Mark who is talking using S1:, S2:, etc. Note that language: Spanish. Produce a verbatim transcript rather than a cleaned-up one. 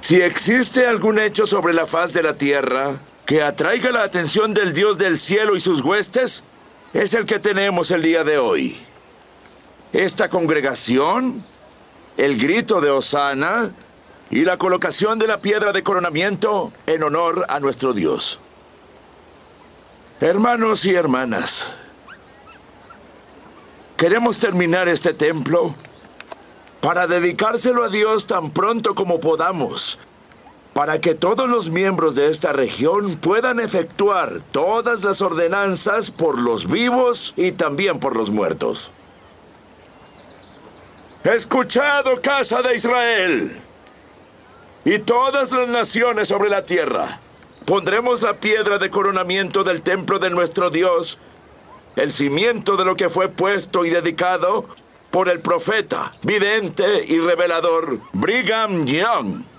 S1: Si existe algún hecho sobre la faz de la tierra que atraiga la atención del Dios del cielo y sus huestes, es el que tenemos el día de hoy. Esta congregación, el grito de Hosana y la colocación de la piedra de coronamiento en honor a nuestro Dios. Hermanos y hermanas, queremos terminar este templo para dedicárselo a Dios tan pronto como podamos, para que todos los miembros de esta región puedan efectuar todas las ordenanzas por los vivos y también por los muertos. Escuchad, oh casa de Israel, y todas las naciones sobre la tierra. Pondremos la piedra de coronamiento del templo de nuestro Dios, el cimiento de lo que fue puesto y dedicado por el profeta, vidente y revelador Brigham Young.